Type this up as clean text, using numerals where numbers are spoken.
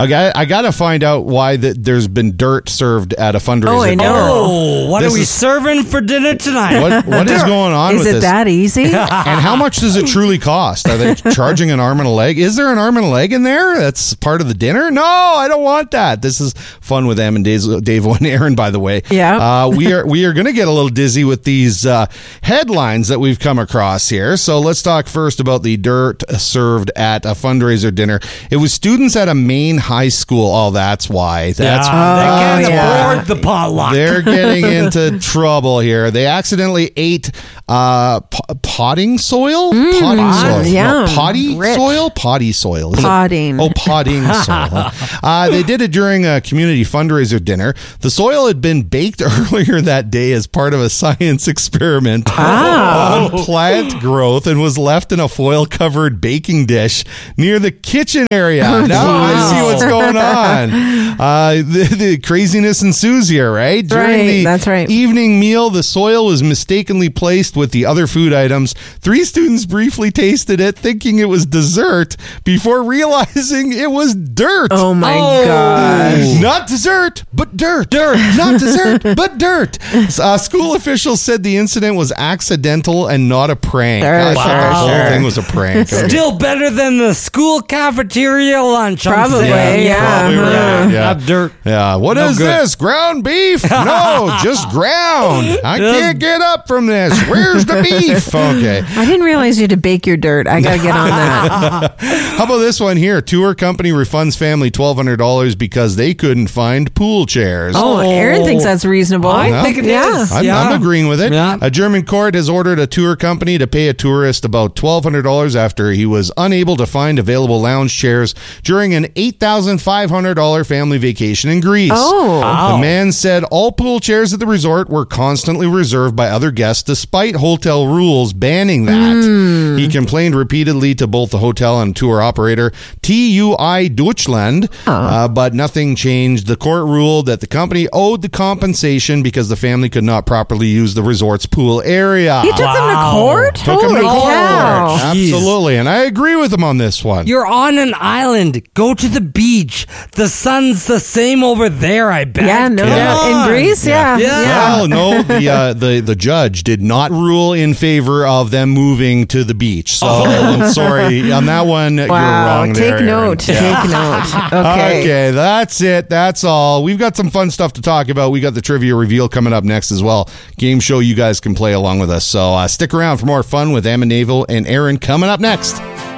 I got to find out why there's been dirt served at a fundraiser. Oh, I know. Oh, what are we serving for dinner tonight? What is going on with this? Is it that easy? And how much does it truly cost? Are they charging an arm and a leg? Is there an arm and a leg in there? That's part of the dinner? No, I don't want that. This is fun with Em and Dave and Aaron, by the way. Yeah. We are going to get a little dizzy with these headlines that we've come across here. So let's talk first about the dirt served at a fundraiser dinner. It was students at a Maine high school. Oh, that's why. They can't afford the potluck. They're getting into trouble here. They accidentally ate potting soil? Potting soil. Yeah. No, potty Rich. soil? Potty soil. Potting. Potting soil. They did it during a community fundraiser dinner. The soil had been baked earlier that day as part of a science experiment on plant growth and was left in a foil-covered baking dish near the kitchen area. Now I see what's going on. The craziness ensues here, right? During That's right. evening meal, the soil was mistakenly placed with the other food items. 3 students briefly tasted it, thinking it was dessert, before realizing it was dirt. Oh my gosh. Not dessert, but dirt. Dirt. Not dessert, but dirt. School officials said the incident was accidental and not a prank. I thought the whole thing was a prank. Still better than the school cafeteria lunch. Probably, Probably right. Yeah. Not dirt. Yeah. What is this? Ground beef? No, just ground. I can't get up from this. Where's the beef? Okay. I didn't realize you had to bake your dirt. I got to get on that. How about this one here? Tour company refunds family $1,200 because they couldn't find pool chairs. Oh, Aaron thinks that's reasonable. I think it is. I'm agreeing with it. Yeah. A German court has ordered a tour company to pay a tourist about $1,200 after he was unable to find available lounge chairs during an $8,500 family vacation in Greece. Oh. The man said all pool chairs at the resort were constantly reserved by other guests despite hotel rules banning that. He complained repeatedly to both the hotel and tour operator TUI Deutschland, but nothing changed. The court ruled that the company owed the compensation because the family could not properly use the resort's pool area. He took them to court? Took him to Holy court. cow. Absolutely. And I agree with him on this one. You're on an island. Go to the beach. The sun's the same over there, I bet. Yeah, no. Come on. In Greece, yeah. Well, no, the judge did not rule in favor of them moving to the beach. So I'm sorry. On that one, you're wrong there. Take note. Take note. Okay. Okay, that's it. That's all. We've got some fun stuff to talk about. We got the trivia reveal coming up next as well. Game show you guys can play along with us. So stick around for more fun with Em and Naval and Aaron coming up next.